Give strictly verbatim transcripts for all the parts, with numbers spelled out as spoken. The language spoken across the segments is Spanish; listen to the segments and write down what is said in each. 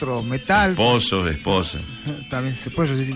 otro metal. Esposo, esposa. También se puede decir.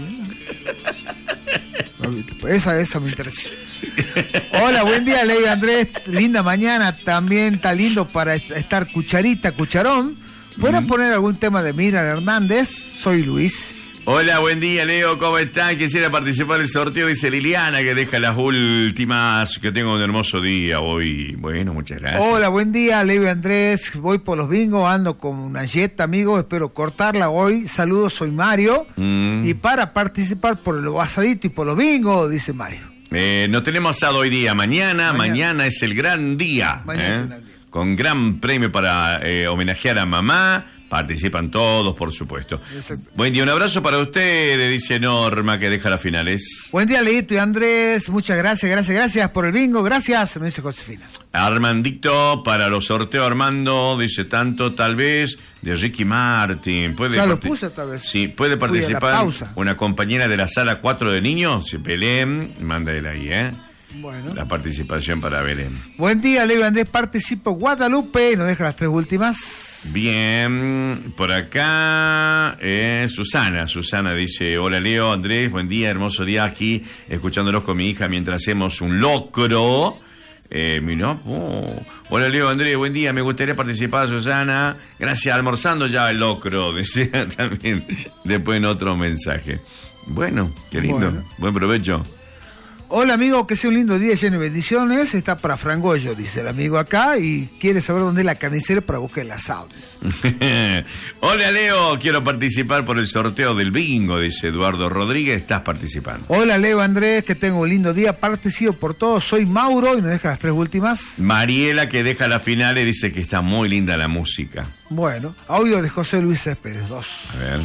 Esa, esa me interesa. Hola, buen día, Ley Andrés. Linda mañana. También está lindo para estar cucharita, cucharón. ¿Podrán mm. poner algún tema de Miriam Hernández? Soy Luis. Hola, buen día, Leo, ¿cómo están? Quisiera participar del sorteo, dice Liliana, que deja las últimas, que tengo un hermoso día hoy. Bueno, muchas gracias. Hola, buen día, Leo y Andrés, voy por los bingos, ando con una Jetta, amigo, espero cortarla hoy. Saludos, soy Mario. Mm. Y para participar por el asadito y por los bingos, dice Mario. Eh, no tenemos asado hoy día, mañana, mañana, mañana es el gran día. Mañana ¿eh? es el gran día. Con gran premio para eh, homenajear a mamá. Participan todos, por supuesto. Exacto. Buen día, un abrazo para ustedes, dice Norma, que deja las finales. Buen día, Leito y Andrés, muchas gracias, gracias, gracias por el bingo, gracias, me dice Josefina. Armandito, para los sorteos, Armando, dice tanto, tal vez, de Ricky Martin. ¿Puede ya lo puse tal vez. Sí, puede participar una compañera de la sala cuatro de niños, Belén, manda él ahí, ¿eh? Bueno. La participación para Belén. Buen día, Leo y Andrés, participo Guadalupe, nos deja las tres últimas. Bien, por acá eh, Susana, Susana dice, hola Leo, Andrés, buen día, hermoso día aquí, escuchándolos con mi hija mientras hacemos un locro. Eh, ¿no? Oh. Hola Leo, Andrés, buen día, me gustaría participar, Susana, gracias, almorzando ya el locro, decía también después en otro mensaje. Bueno, qué lindo, bueno. Buen provecho. Hola amigo, que sea un lindo día lleno de bendiciones. Está para Frangollo, dice el amigo acá, y quiere saber dónde es la carnicera para buscar el asado. Hola Leo, quiero participar por el sorteo del bingo, dice Eduardo Rodríguez, estás participando. Hola Leo, Andrés, que tengo un lindo día, participo por todos, soy Mauro y me deja las tres últimas. Mariela, que deja las finales, dice que está muy linda la música. Bueno, audio de José Luis Céspedes, dos. A ver.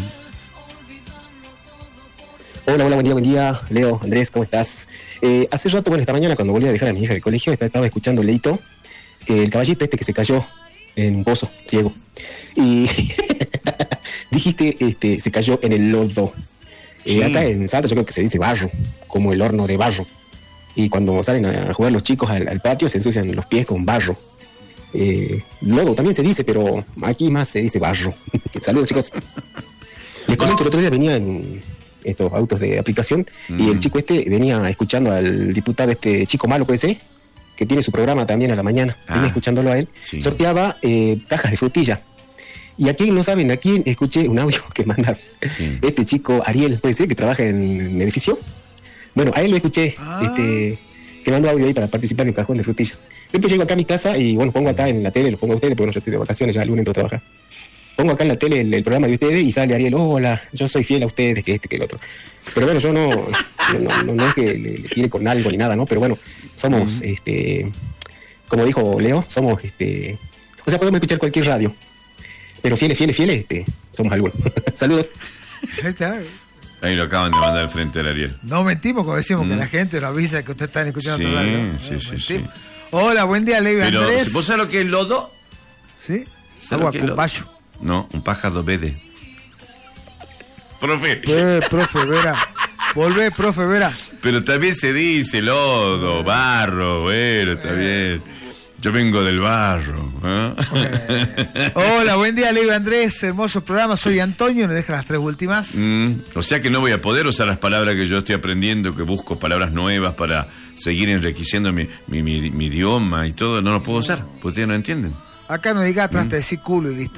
Hola, hola, buen día, buen día, Leo, Andrés, ¿cómo estás? Eh, hace rato, bueno, esta mañana cuando volví a dejar a mi hija del colegio, estaba escuchando Leito, que el caballito este que se cayó en un pozo, ciego, y dijiste, este, se cayó en el lodo. Sí. Eh, acá en Salta yo creo que se dice barro, como el horno de barro, y cuando salen a jugar los chicos al, al patio se ensucian los pies con barro. Eh, lodo también se dice, pero aquí más se dice barro. Saludos, chicos. Les comento, el otro día venía en estos autos de aplicación, mm. y el chico este venía escuchando al diputado este Chico Malo, puede ser, que tiene su programa también a la mañana, ah, venía escuchándolo a él, sí. Sorteaba eh, cajas de frutilla. Y aquí no saben, aquí escuché un audio que manda sí. este chico Ariel, puede ser, que trabaja en, en edificio. Bueno, a él lo escuché, ah. este, que mandó audio ahí para participar de un cajón de frutilla. Después llego acá a mi casa y bueno, pongo acá en la tele, lo pongo a ustedes, porque bueno, yo estoy de vacaciones, ya el lunes entro a trabajar. Pongo acá en la tele el, el programa de ustedes y sale Ariel, hola, yo soy fiel a ustedes, que este, que el otro. Pero bueno, yo no, no, no, no es que le, le tire con algo ni nada, ¿no? Pero bueno, somos, uh-huh. este, como dijo Leo, somos, este, o sea, podemos escuchar cualquier radio, pero fieles, fieles, fieles, este, somos algunos. Saludos. Ahí lo acaban de mandar al frente del Ariel. No mentimos cuando decimos mm. que la gente nos avisa que ustedes están escuchando sí, todo el radio. Sí, sí, sí. Hola, buen día, Leo Pero, Andrés. ¿vos sabés lo que es lodo? Sí, agua con bayo. No, un pájaro verde. Profe. Eh, profe, Vera. Volvé, profe, Vera. Pero también se dice lodo, barro, bueno, está bien. Yo vengo del barro. ¿eh? Okay. Hola, buen día, Leo Andrés. Hermoso programa, soy Antonio, me dejan las tres últimas. Mm, o sea que no voy a poder usar las palabras que yo estoy aprendiendo, que busco palabras nuevas para seguir enriqueciendo mi, mi, mi, mi idioma y todo. No lo puedo usar, porque ustedes no entienden. Acá no digas atrás, ¿Mm? Te decís culo y listo.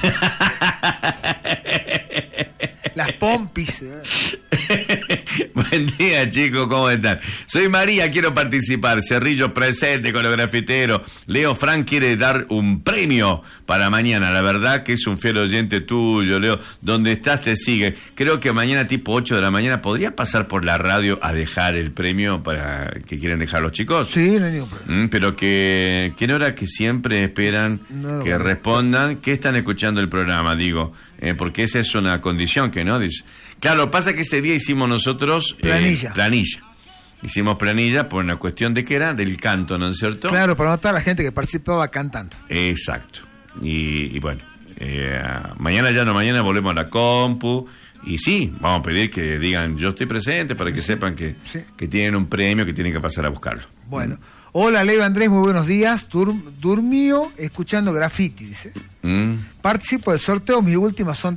Las pompis. Buen día, chicos, ¿cómo están? Soy María, quiero participar. Cerrillo presente con los grafiteros. Leo Frank quiere dar un premio para mañana. La verdad que es un fiel oyente tuyo, Leo. Donde estás te sigue. Creo que mañana tipo ocho de la mañana podría pasar por la radio a dejar el premio para que quieren dejar los chicos. Sí, no hay ningún problema. Mm, pero que, que en hora que siempre esperan no, que bueno. respondan que están escuchando el programa, digo. Eh, porque esa es una condición que no dice. Claro, pasa que ese día hicimos nosotros planilla. Eh, planilla. Hicimos planilla por una cuestión de que era del canto, ¿no es cierto? Claro, para anotar a la gente que participaba cantando. Exacto. Y, y bueno, eh, mañana ya no, mañana volvemos a la compu. Y sí, vamos a pedir que digan yo estoy presente para que sí. sepan que, sí. que tienen un premio, que tienen que pasar a buscarlo. Bueno. ¿Mm? Hola, Leo Andrés, muy buenos días. Dur, durmió escuchando graffiti, dice. Mm. Participo del sorteo, mis últimas son